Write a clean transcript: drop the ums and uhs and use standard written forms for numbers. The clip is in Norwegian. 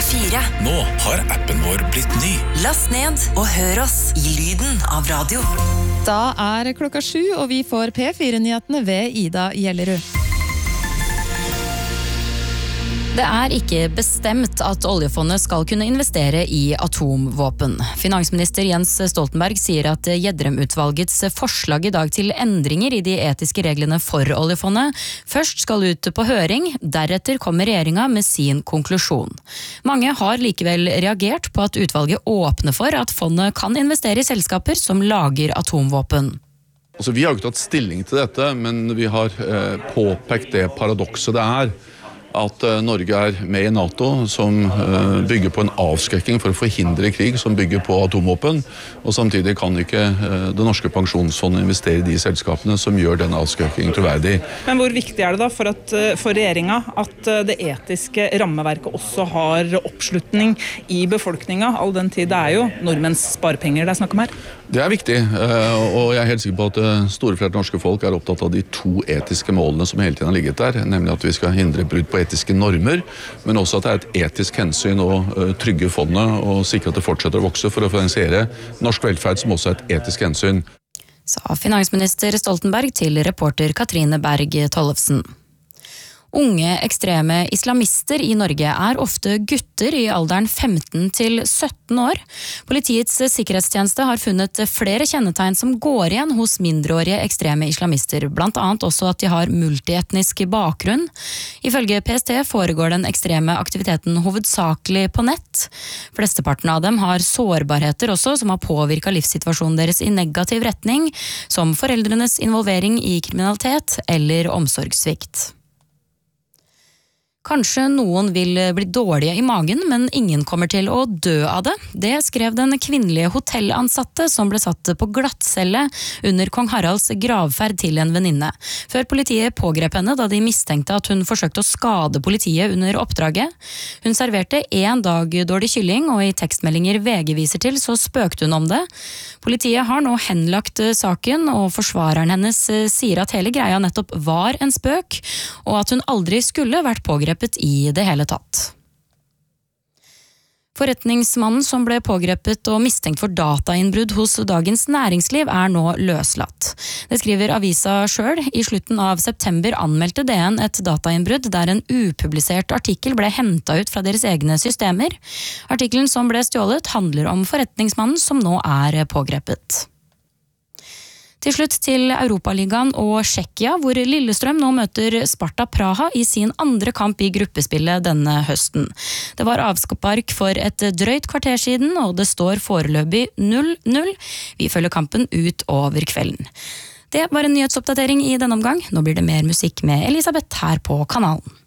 P4. Nå har appen vår blitt ny. Last ned og hør oss i lyden av radio. Da klokka 7, og vi får P4-nyhetene ved Ida Gjellerud. Det ikke bestemt at oljefondet skal kunne investere i atomvåpen. Finansminister Jens Stoltenberg sier at Gjedrem-utvalgets forslag i dag til endringer i de etiske reglene for oljefondet først skal ut på høring, deretter kommer regjeringa med sin konklusjon. Mange har likevel reagert på at utvalget åpner for at fondet kan investere i selskaper som lager atomvåpen. Vi har ikke tatt stilling til dette, men vi har påpekt det paradokset det at Norge med i NATO, som bygger på en avskrekking for å forhindre krig, som bygger på atomvåpen, og samtidig kan ikke det norske pensjonsfondet investere i de selskapene som gjør den avskrekkingen troverdig. Men hvor viktig det da for regjeringa at det etiske rammeverket også har oppslutning i befolkninga, all den tid det jo nordmenns sparepenger det snakk om her? Det viktig, og jeg helt sikker på at store flertall norske folk opptatt av de to etiske målene som hele tiden har ligget der, nemlig at vi skal hindre brudd på etiske normer, men også at det et etisk hensyn å trygge fondet og sikre at det fortsetter å vokse for å finansiere norsk velferd, som også et etisk hensyn. Sa finansminister Stoltenberg til reporter Katrine Berg Tollefsen. Unge ekstreme islamister i Norge ofte gutter i alderen 15 til 17 år. Politiets sikkerhetstjeneste har funnet flere kjennetegn som går igjen hos mindreårige ekstreme islamister, blant annet også at de har multietnisk bakgrunn. Ifølge PST foregår den ekstreme aktiviteten hovedsakelig på nett. Flesteparten av dem har sårbarheter også som har påvirket livssituasjonen deres i negativ retning, som foreldrenes involvering i kriminalitet eller omsorgssvikt. Kanskje noen vil bli dårlige i magen, men ingen kommer til å dø av det. Det skrev den kvinnelige hotellansatte som ble satt på glattcelle under Kong Haralds gravferd til en venninne. Før politiet pågrep henne da de mistenkte at hun forsøkte å skade politiet under oppdraget. Hun serverte 1 dag dårlig kylling, og i tekstmeldinger VG viser til så spøkte hun om det. Politiet har nå henlagt saken, og forsvareren hennes sier at hele greia nettopp var en spøk, og at hun aldri skulle vært pågrepet i det hele tatt. Forretningsmannen som ble pågrepet og mistenkt for datainnbrudd hos Dagens Næringsliv nå løslatt. Det skriver avisa selv. I slutten av september anmeldte DN et datainnbrudd der en upublisert artikkel ble hentet ut fra deres egne systemer. Artikkelen som ble stjålet handler om forretningsmannen som nå pågrepet. Til slutt til Europaligaen og Tsjekkia, hvor Lillestrøm nå møter Sparta Praha i sin andre kamp i gruppespillet denne høsten. Det var avspark for et drøyt kvarter siden, og det står foreløpig 0-0. Vi følger kampen ut over kvelden. Det var en nyhetsoppdatering i denne omgang. Nå blir det mer musikk med Elisabeth her på kanalen.